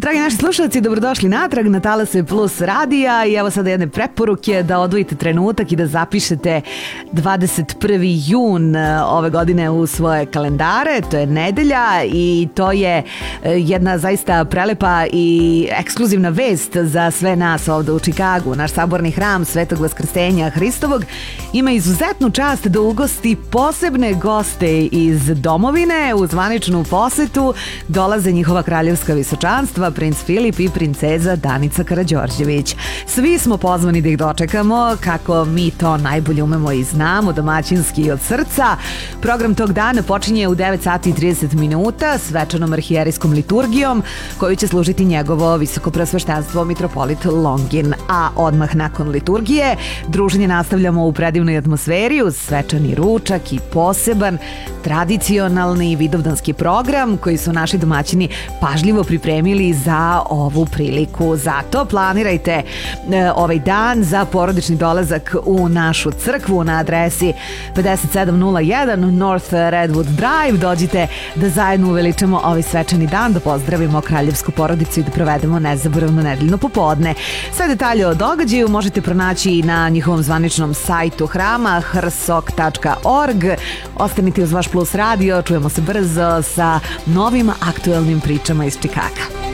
Dragi naši slušalci, dobrodošli natrag na Talase Plus radija i evo sada jedne preporuke da odvojite trenutak i da zapišete 21. jun ove godine u svoje kalendare. To je nedelja i to je jedna zaista prelepa i ekskluzivna vest za sve nas ovde u Čikagu. Naš saborni hram Svetog Vaskrsenja Hristovog ima izuzetnu čast da ugosti posebne goste iz domovine. U zvaničnu posetu dolaze njihova kraljevska visočanstva, princ Filip i princeza Danica Karađorđević. Svi smo pozvani da ih dočekamo kako mi to najbolje umemo i znamo, domaćinski i od srca. Program tog dana počinje u 9 sati i 30 minuta svečanom arhijerijskom liturgijom koju će služiti njegovo visokopreosveštenstvo mitropolit Longin. A odmah nakon liturgije druženje nastavljamo u predivnoj atmosferi uz svečani ručak i poseban tradicionalni vidovdanski program koji su naši domaćini pažljivo pripremili za ovu priliku. Zato planirajte ovaj dan za porodični dolazak u našu crkvu na adresi 5701 North Redwood Drive. Dođite da zajedno uveličamo ovaj svečani dan, da pozdravimo kraljevsku porodicu i da provedemo nezaboravno nedeljno popodne. Sve detalje o događaju možete pronaći na njihovom zvaničnom sajtu hrama hrsok.org. Ostanite uz vaš Plus radio, čujemo se brzo sa novim aktuelnim pričama iz Čikaga.